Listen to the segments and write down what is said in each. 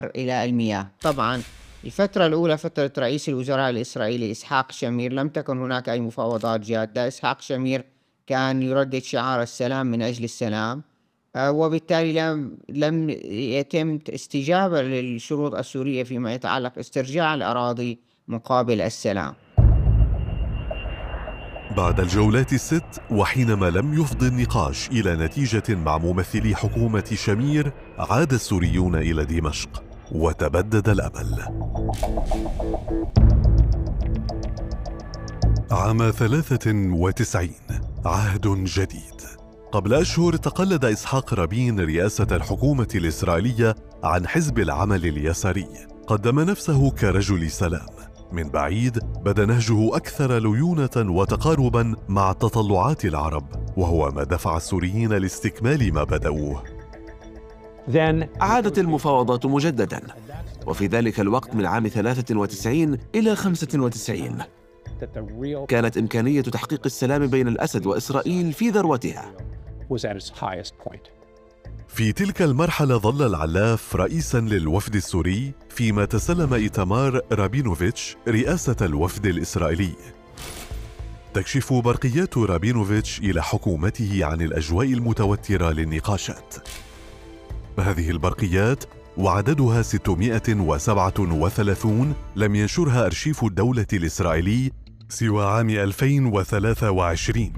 إلى المياه. طبعا الفترة الأولى فترة رئيس الوزراء الإسرائيلي إسحاق شمير لم تكن هناك أي مفاوضات جادة. إسحاق شمير كان يردد شعار السلام من أجل السلام، وبالتالي لم يتم استجابة للشروط السورية فيما يتعلق استرجاع الأراضي مقابل السلام. بعد الجولات الست، وحينما لم يفض النقاش إلى نتيجة مع ممثلي حكومة شمير، عاد السوريون إلى دمشق وتبدد الأمل. عام 93 عهد جديد. قبل أشهر تقلد إسحاق رابين رئاسة الحكومة الإسرائيلية عن حزب العمل اليساري. قدم نفسه كرجل سلام. من بعيد بدا نهجه أكثر ليونة وتقاربا مع تطلعات العرب، وهو ما دفع السوريين لاستكمال ما بدأوه. عادت المفاوضات مجددا، وفي ذلك الوقت من عام 93 إلى 95 كانت إمكانية تحقيق السلام بين الأسد وإسرائيل في ذروتها. في تلك المرحلة ظل العلاف رئيساً للوفد السوري، فيما تسلم إيتمار رابينوفيتش رئاسة الوفد الإسرائيلي. تكشف برقيات رابينوفيتش إلى حكومته عن الأجواء المتوترة للنقاشات. هذه البرقيات وعددها 637 لم ينشرها أرشيف الدولة الإسرائيلي سوى عام 2023.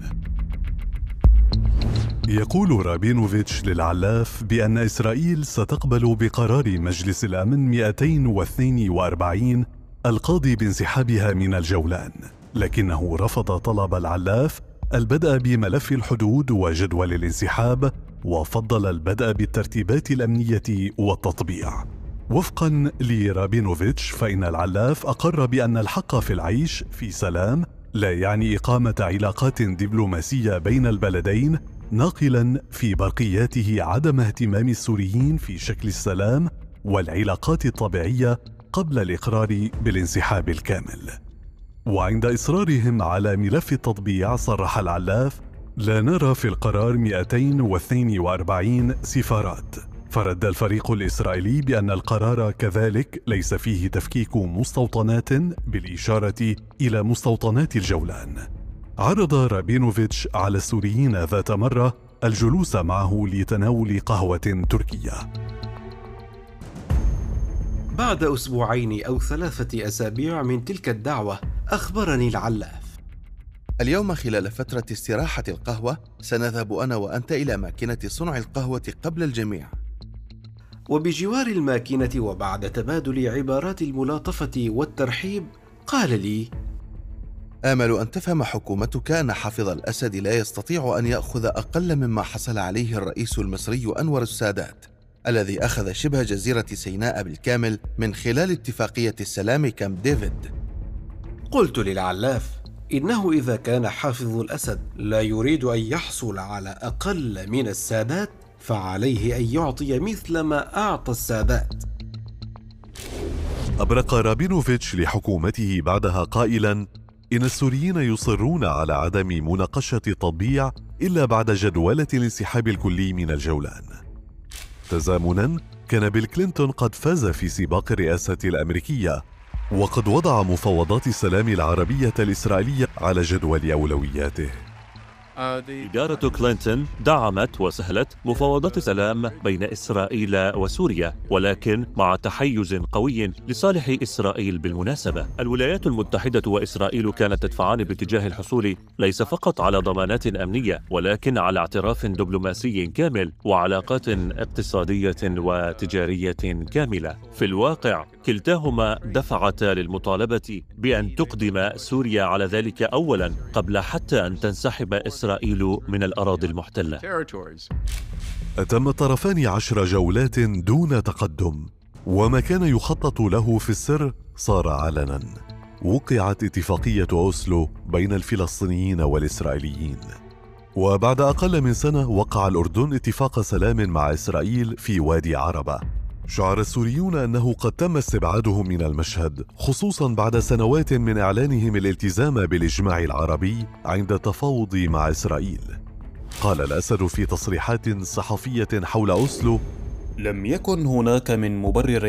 يقول رابينوفيتش للعلاف بأن إسرائيل ستقبل بقرار مجلس الأمن 242 القاضي بانسحابها من الجولان، لكنه رفض طلب العلاف البدء بملف الحدود وجدول الانسحاب، وفضل البدء بالترتيبات الأمنية والتطبيع. وفقاً لرابينوفيتش، فإن العلاف أقر بأن الحق في العيش في سلام لا يعني إقامة علاقات دبلوماسية بين البلدين، ناقلاً في برقياته عدم اهتمام السوريين في شكل السلام والعلاقات الطبيعية قبل الإقرار بالانسحاب الكامل. وعند إصرارهم على ملف التطبيع، صرح العلاف: لا نرى في القرار 242 سفارات. فرد الفريق الإسرائيلي بأن القرار كذلك ليس فيه تفكيك مستوطنات، بالإشارة إلى مستوطنات الجولان. عرض رابينوفيتش على السوريين ذات مرة الجلوس معه لتناول قهوة تركية. بعد أسبوعين أو 3 أسابيع من تلك الدعوة، أخبرني العلاف: اليوم خلال فترة استراحة القهوة سنذهب أنا وأنت إلى ماكينة صنع القهوة قبل الجميع. وبجوار الماكينة وبعد تبادل عبارات الملاطفة والترحيب، قال لي: آمل أن تفهم حكومتك أن حافظ الأسد لا يستطيع أن يأخذ أقل مما حصل عليه الرئيس المصري أنور السادات، الذي أخذ شبه جزيرة سيناء بالكامل من خلال اتفاقية السلام كامب ديفيد. قلت للعلاف: إنه إذا كان حافظ الأسد لا يريد أن يحصل على أقل من السادات، فعليه أن يعطي مثل ما أعطى السادات. أبرق رابينوفيتش لحكومته بعدها قائلاً: إن السوريين يصرون على عدم مناقشة التطبيع إلا بعد جدولة الانسحاب الكلي من الجولان. تزامناً، كان بيل كلينتون قد فاز في سباق الرئاسة الأمريكية، وقد وضع مفاوضات السلام العربية الإسرائيلية على جدول أولوياته. إدارة كلينتون دعمت وسهلت مفاوضات السلام بين إسرائيل وسوريا، ولكن مع تحيز قوي لصالح إسرائيل. بالمناسبة، الولايات المتحدة وإسرائيل كانت تدفعان باتجاه الحصول ليس فقط على ضمانات أمنية، ولكن على اعتراف دبلوماسي كامل وعلاقات اقتصادية وتجارية كاملة. في الواقع، كلتاهما دفعتا للمطالبة بأن تقدم سوريا على ذلك أولاً، قبل حتى أن تنسحب إسرائيل من الأراضي المحتلة. أتم الطرفان 10 جولات دون تقدم، وما كان يخطط له في السر صار علناً. وقعت اتفاقية أوسلو بين الفلسطينيين والإسرائيليين، وبعد أقل من سنة وقع الأردن اتفاق سلام مع إسرائيل في وادي عربة. شعر السوريون أنه قد تم استبعادهم من المشهد، خصوصاً بعد سنوات من إعلانهم الالتزام بالإجماع العربي عند التفاوض مع إسرائيل. قال الأسد في تصريحات صحفية حول أوسلو: لم يكن هناك من مبرر